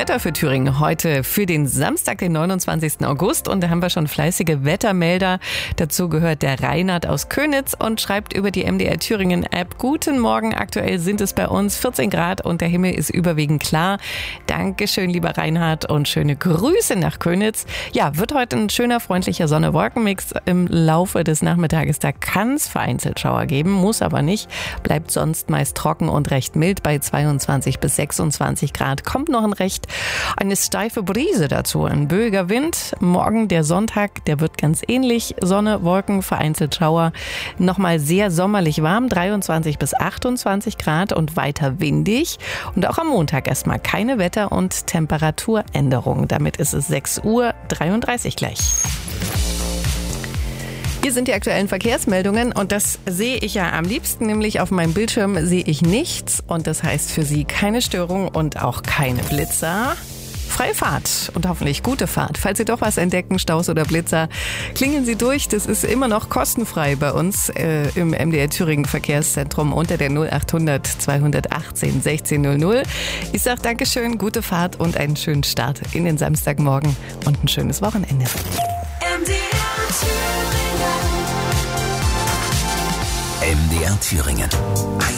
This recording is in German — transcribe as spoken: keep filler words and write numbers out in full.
Wetter für Thüringen heute für den Samstag, den neunundzwanzigsten August. Und da haben wir schon fleißige Wettermelder. Dazu gehört der Reinhard aus Köniz und schreibt über die M D R Thüringen App: Guten Morgen, aktuell sind es bei uns vierzehn Grad und der Himmel ist überwiegend klar. Dankeschön, lieber Reinhard, und schöne Grüße nach Köniz. Ja, wird heute ein schöner, freundlicher Sonne-Wolken-Mix im Laufe des Nachmittages. Da kann es vereinzelt Schauer geben, muss aber nicht. Bleibt sonst meist trocken und recht mild bei zweiundzwanzig bis sechsundzwanzig Grad. Kommt noch ein recht eine steife Brise dazu, ein böiger Wind. Morgen der Sonntag, der wird ganz ähnlich. Sonne, Wolken, vereinzelt Schauer. Nochmal sehr sommerlich warm, dreiundzwanzig bis achtundzwanzig Grad und weiter windig. Und auch am Montag erstmal keine Wetter- und Temperaturänderung. Damit ist es sechs Uhr dreiunddreißig gleich. Hier sind die aktuellen Verkehrsmeldungen und das sehe ich ja am liebsten, nämlich auf meinem Bildschirm sehe ich nichts und das heißt für Sie keine Störung und auch keine Blitzer. Freie Fahrt und hoffentlich gute Fahrt. Falls Sie doch was entdecken, Staus oder Blitzer, klingeln Sie durch. Das ist immer noch kostenfrei bei uns äh, im M D R Thüringen Verkehrszentrum unter der null achthundert zweihundertachtzehn sechzehnhundert. Ich sage Dankeschön, gute Fahrt und einen schönen Start in den Samstagmorgen und ein schönes Wochenende. M D R Thüringen. M D R Thüringen.